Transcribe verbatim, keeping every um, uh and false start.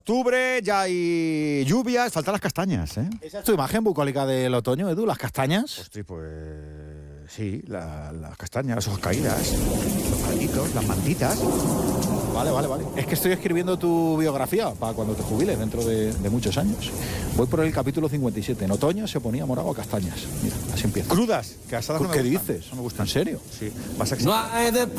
Octubre, ya hay lluvias, faltan las castañas, ¿eh? ¿Esa es tu imagen bucólica del otoño, Edu? ¿Las castañas? Hostia, pues sí, la- las castañas, las hojas caídas, los palitos, las mantitas. Vale, vale, vale. Es que estoy escribiendo tu biografía para cuando te jubiles dentro de, de muchos años. Voy por el capítulo cincuenta y siete. En otoño se ponía morado a castañas. Mira, así empieza. Crudas, que asadas no me ¿Qué gustan. dices? No me gustan. ¿En serio? Sí, pasa que No hay